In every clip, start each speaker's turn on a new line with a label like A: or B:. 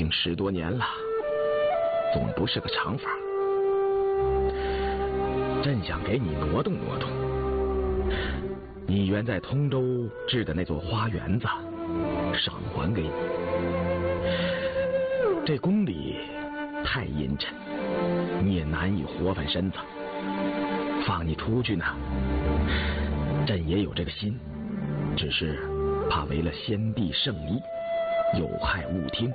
A: 经10多年了，总不是个长法。朕想给你挪动挪动，你原在通州置的那座花园子，赏还给你。这宫里太阴沉，你也难以活泛身子，放你出去呢，朕也有这个心，只是怕违了先帝圣意，有害勿听。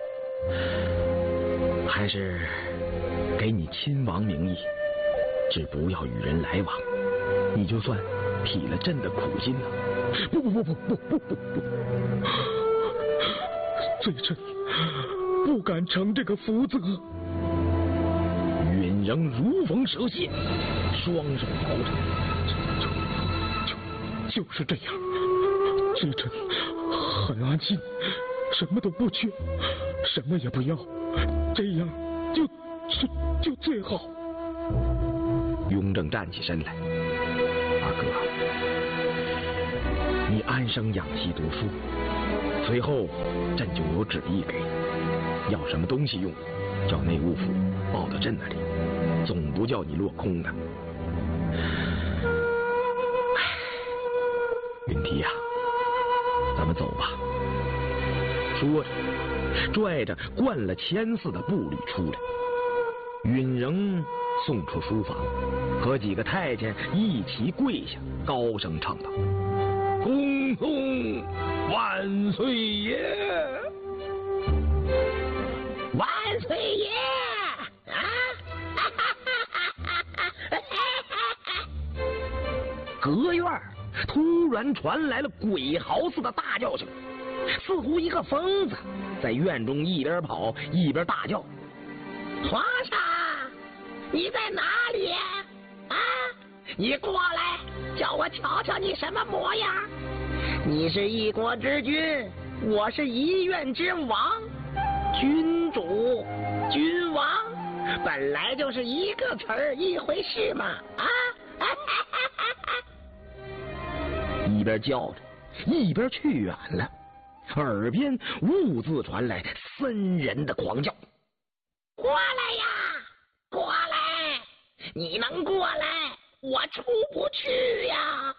A: 还是给你亲王名义，只不要与人来往，你就算体了朕的苦心了。
B: 不，罪臣不敢承这个福泽。
A: 允仍如逢蛇蝎，双手摇着，
B: 就是这样。罪臣很安心，什么都不缺，什么也不要，这样就最好。
A: 雍正站起身来，阿哥，你安生养息读书，随后朕就有旨意给，要什么东西用，叫内务府报到朕那里，总不叫你落空的。允提呀，咱们走吧。说着，拽着灌了铅似的步履出来。允仍送出书房，和几个太监一齐跪下，高声唱道：“恭送万岁爷，
C: 万岁爷！”
A: 隔院突然传来了鬼嚎似的大叫声，似乎一个疯子在院中一边跑一边大叫：“
C: 皇上，你在哪里啊？你过来，叫我瞧瞧你什么模样。你是一国之君，我是一院之王，君主、君王本来就是一个词儿一回事嘛！
A: 一边叫着，一边去远了，耳边兀自传来森人的狂叫：“
C: 过来呀，过来！你能过来，我出不去呀！”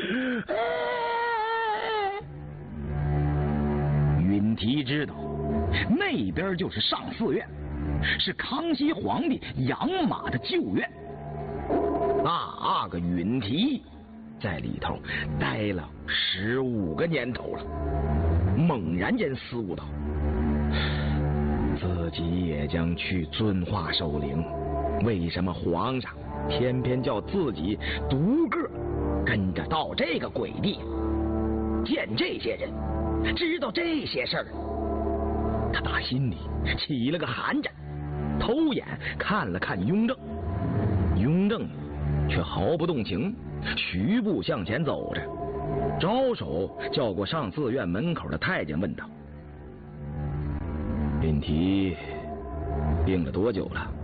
A: 允提知道那边就是上寺院，是康熙皇帝养马的旧院。那个允提在里头待了15个年头了，猛然间思悟道，自己也将去遵化守灵，为什么皇上偏偏叫自己独个跟着到这个鬼地见这些人，知道这些事儿？他打心里起了个寒颤，偷眼看了看雍正，雍正却毫不动情，徐步向前走着，招手叫过上寺院门口的太监，问道：“允提病了多久了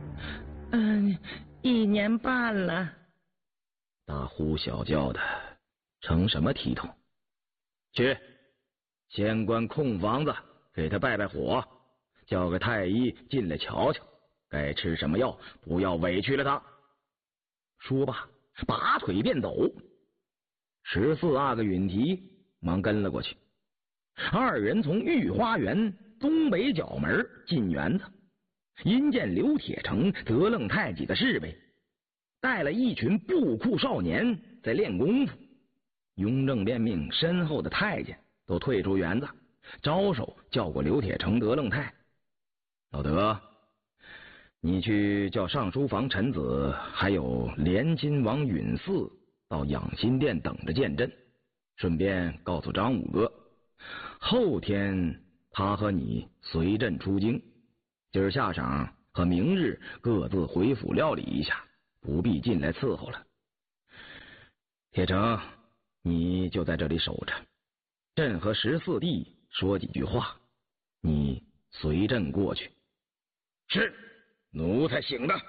C: ？1年半了。”
A: 大呼小叫的，成什么体统？去，先关空房子，给他拜拜火，叫个太医进来瞧瞧，该吃什么药，不要委屈了他。说罢，拔腿便走。14阿哥允提忙跟了过去。2人从御花园东北角门进园子，因见刘铁成、德楞泰几个侍卫带了一群布库少年在练功夫，雍正便命身后的太监都退出园子，招手叫过刘铁成、德楞泰：“老德，你去叫上书房臣子还有连亲王允嗣到养心殿等着见朕，顺便告诉张武哥，后天他和你随朕出京，今儿下晌和明日各自回府料理一下，不必进来伺候了。铁成，你就在这里守着，朕和14弟说几句话，你随朕过去。”“是，奴才醒的。”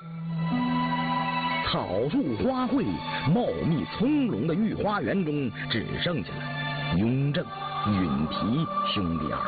A: 草树花卉茂密葱茏的御花园中，只剩下了雍正、允提兄弟2